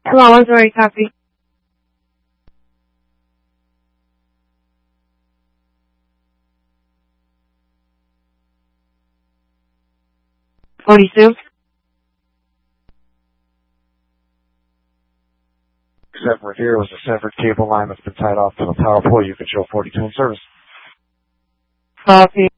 Hello, I'm sorry, copy. 42. Separate here was a severed cable line that's been tied off to the power pole. You control 42 in service. Copy.